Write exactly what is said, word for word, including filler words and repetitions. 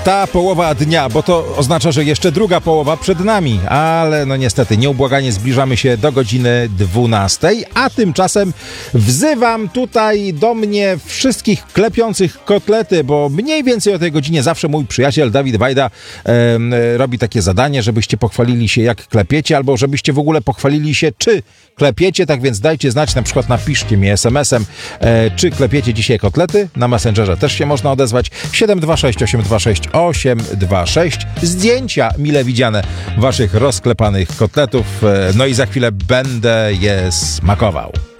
Ta połowa dnia, bo to oznacza, że jeszcze druga połowa przed nami, ale no niestety nieubłaganie zbliżamy się do godziny dwunastej, a tymczasem wzywam tutaj do mnie wszystkich klepiących kotlety, bo mniej więcej o tej godzinie zawsze mój przyjaciel Dawid Wajda e, robi takie zadanie, żebyście pochwalili się jak klepiecie, albo żebyście w ogóle pochwalili się czy klepiecie, tak więc dajcie znać, na przykład napiszcie mi es em esem, e, czy klepiecie dzisiaj kotlety, na Messengerze też się można odezwać, siedem dwa sześć osiem dwa sześć osiem dwa sześć, zdjęcia mile widziane waszych rozklepanych kotletów, e, no i za chwilę będę je smakował.